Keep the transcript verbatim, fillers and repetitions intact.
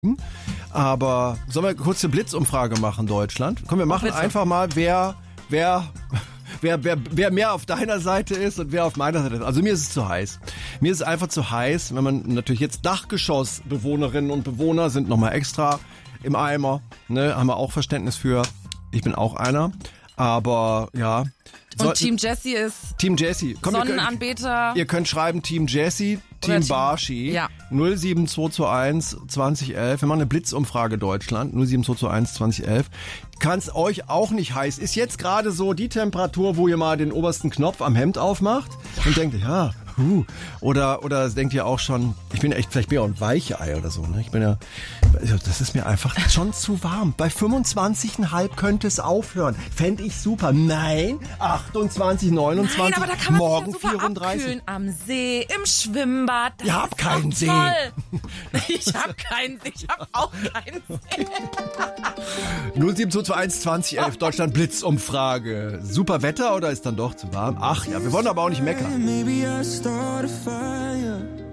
Aber sollen wir kurz eine Blitzumfrage machen, Deutschland? Komm, wir machen Bitte. einfach mal, wer, wer, wer, wer, wer mehr auf deiner Seite ist und wer auf meiner Seite ist. Also mir ist es zu heiß. Mir ist es einfach zu heiß, wenn man natürlich jetzt Dachgeschossbewohnerinnen und Bewohner sind nochmal extra im Eimer, ne, haben wir auch Verständnis für. Ich bin auch einer, aber ja. Und Sollten, Team Jessie ist Team Jessie. Komm, ihr könnt, Sonnenanbeter. ihr könnt schreiben Team Jessie, Team, Team- Barschi, ja. null sieben zwei zwei eins zwanzig elf. Wir machen eine Blitzumfrage Deutschland, null sieben zwei zwei eins zwanzig elf. Kann es euch auch nicht heiß. Ist jetzt gerade so die Temperatur, wo ihr mal den obersten Knopf am Hemd aufmacht und denkt, ja, huh. Oder, oder denkt ihr auch schon, ich bin echt, vielleicht bin ich auch ein Weichei oder so, ne? Ich bin ja, also das ist mir einfach schon zu warm. Bei fünfundzwanzig Komma fünf könnte es aufhören. Fände ich super. Nein, achtundzwanzig, neunundzwanzig, Nein, aber da kann man morgen sich ja super vierunddreißig. abkühlen. Am See, im Schwimmbad. Das Ihr habt ist keinen doch See. toll. Ich hab keinen See. Ich hab auch keinen See. null sieben zwei zwei eins zwanzig elf, Deutschland Blitzumfrage. Super Wetter oder ist dann doch zu warm? Ach ja, wir wollen aber auch nicht meckern. Maybe I start a fire.